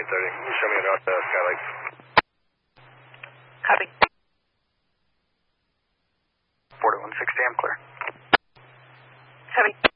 Can you show me about the Skylake? Copy. 4160, I'm clear. Copy.